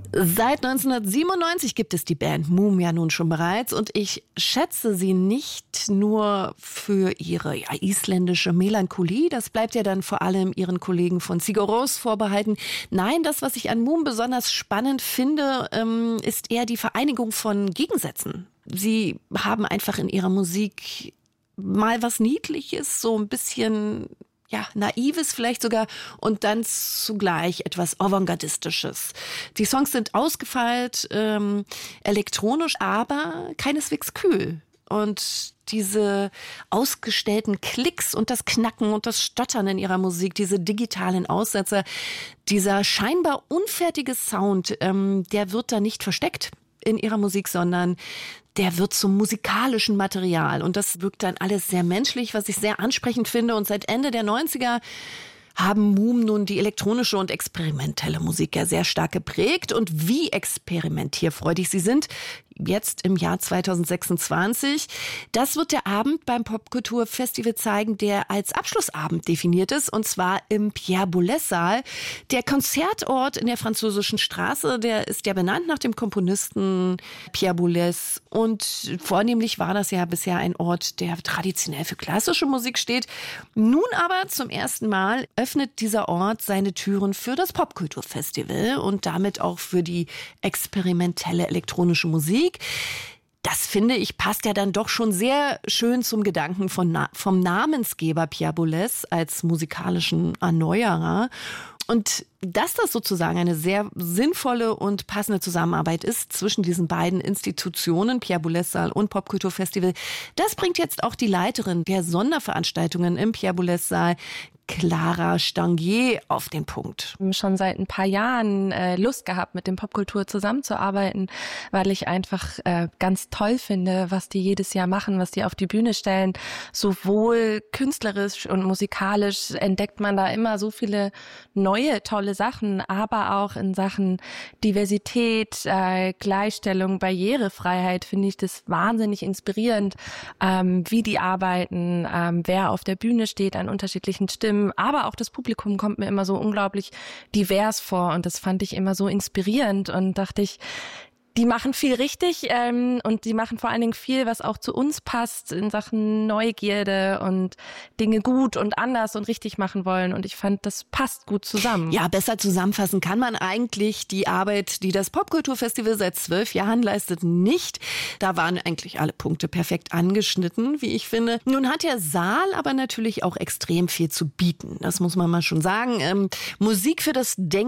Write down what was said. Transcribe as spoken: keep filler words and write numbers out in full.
Seit neunzehnhundertsiebenundneunzig gibt es die Band Muum ja nun schon bereits und ich schätze sie nicht nur für ihre ja, isländische Melancholie, das bleibt ja dann vor allem ihren Kollegen von Sigur Rós vorbehalten. Nein, das, was ich an Muum besonders spannend finde, ähm, ist eher die Vereinigung von Gegensätzen. Sie haben einfach in ihrer Musik mal was Niedliches, so ein bisschen ja, Naives vielleicht sogar und dann zugleich etwas Avantgardistisches. Die Songs sind ausgefeilt, ähm, elektronisch, aber keineswegs kühl. Und diese ausgestellten Klicks und das Knacken und das Stottern in ihrer Musik, diese digitalen Aussetzer, dieser scheinbar unfertige Sound, ähm, der wird da nicht versteckt in ihrer Musik, sondern der wird zum musikalischen Material. Und das wirkt dann alles sehr menschlich, was ich sehr ansprechend finde. Und seit Ende der neunziger haben Muum nun die elektronische und experimentelle Musik ja sehr stark geprägt. Und wie experimentierfreudig sie sind, jetzt im Jahr zweitausendsechsundzwanzig. Das wird der Abend beim Popkulturfestival zeigen, der als Abschlussabend definiert ist, und zwar im Pierre Boulez-Saal. Der Konzertort in der Französischen Straße, der ist ja benannt nach dem Komponisten Pierre Boulez. Und vornehmlich war das ja bisher ein Ort, der traditionell für klassische Musik steht. Nun aber zum ersten Mal öffnet dieser Ort seine Türen für das Popkulturfestival und damit auch für die experimentelle elektronische Musik. Das, finde ich, passt ja dann doch schon sehr schön zum Gedanken von, vom Namensgeber Pierre Boulez als musikalischen Erneuerer. Und dass das sozusagen eine sehr sinnvolle und passende Zusammenarbeit ist zwischen diesen beiden Institutionen, Pierre Boulez-Saal und Popkulturfestival, das bringt jetzt auch die Leiterin der Sonderveranstaltungen im Pierre Boulez-Saal, Clara Stangier, auf den Punkt. Schon seit ein paar Jahren äh, Lust gehabt, mit dem Popkultur zusammenzuarbeiten, weil ich einfach äh, ganz toll finde, was die jedes Jahr machen, was die auf die Bühne stellen. Sowohl künstlerisch und musikalisch entdeckt man da immer so viele neue, tolle Sachen, aber auch in Sachen Diversität, äh, Gleichstellung, Barrierefreiheit finde ich das wahnsinnig inspirierend, ähm, wie die arbeiten, ähm, wer auf der Bühne steht an unterschiedlichen Stimmen. Aber auch das Publikum kommt mir immer so unglaublich divers vor und das fand ich immer so inspirierend und dachte ich, die machen viel richtig ähm, und die machen vor allen Dingen viel, was auch zu uns passt in Sachen Neugierde und Dinge gut und anders und richtig machen wollen. Und ich fand, das passt gut zusammen. Ja, besser zusammenfassen kann man eigentlich die Arbeit, die das Popkulturfestival seit zwölf Jahren leistet, nicht. Da waren eigentlich alle Punkte perfekt angeschnitten, wie ich finde. Nun hat der Saal aber natürlich auch extrem viel zu bieten. Das muss man mal schon sagen. Ähm, Musik für das Denken